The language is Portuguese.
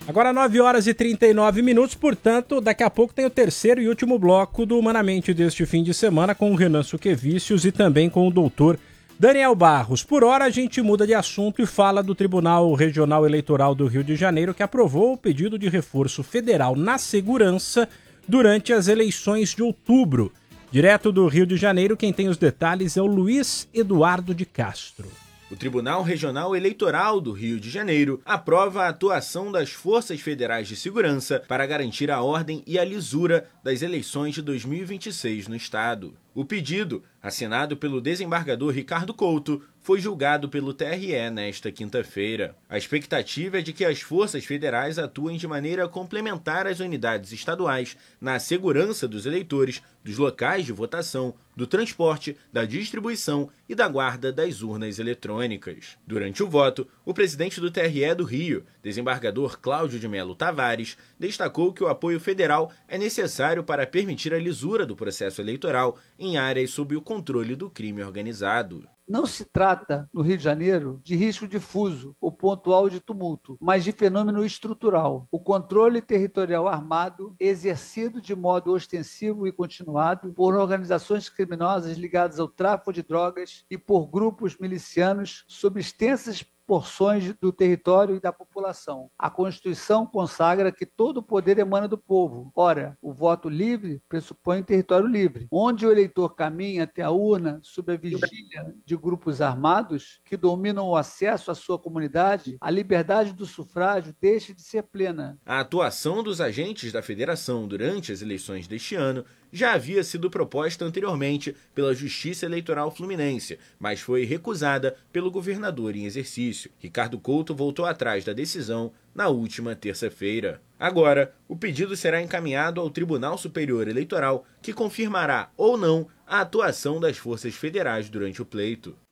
Agora 9 horas e 39 minutos, portanto, daqui a pouco tem o terceiro e último bloco do Humanamente deste fim de semana com o Renan Suquevicius e também com o doutor Daniel Barros. Por hora a gente muda de assunto e fala do Tribunal Regional Eleitoral do Rio de Janeiro, que aprovou o pedido de reforço federal na segurança durante as eleições de outubro. Direto do Rio de Janeiro, quem tem os detalhes é o Luiz Eduardo de Castro. O Tribunal Regional Eleitoral do Rio de Janeiro aprova a atuação das Forças Federais de Segurança para garantir a ordem e a lisura das eleições de 2026 no estado. O pedido, assinado pelo desembargador Ricardo Couto, foi julgado pelo TRE nesta quinta-feira. A expectativa é de que as forças federais atuem de maneira complementar às unidades estaduais na segurança dos eleitores, dos locais de votação, do transporte, da distribuição e da guarda das urnas eletrônicas. Durante o voto, o presidente do TRE do Rio, desembargador Cláudio de Melo Tavares, destacou que o apoio federal é necessário para permitir a lisura do processo eleitoral em áreas sob o controle do crime organizado. Não se trata, no Rio de Janeiro, de risco difuso ou pontual de tumulto, mas de fenômeno estrutural. O controle territorial armado, exercido de modo ostensivo e continuado por organizações criminosas ligadas ao tráfico de drogas e por grupos milicianos sob extensas porções do território e da população. A Constituição consagra que todo o poder emana do povo. Ora, o voto livre pressupõe território livre, onde o eleitor caminha até a urna sob a vigília de grupos armados que dominam o acesso à sua comunidade, a liberdade do sufrágio deixa de ser plena. A atuação dos agentes da federação durante as eleições deste ano já havia sido proposta anteriormente pela Justiça Eleitoral Fluminense, mas foi recusada pelo governador em exercício. Ricardo Couto voltou atrás da decisão na última terça-feira. Agora, o pedido será encaminhado ao Tribunal Superior Eleitoral, que confirmará ou não a atuação das forças federais durante o pleito.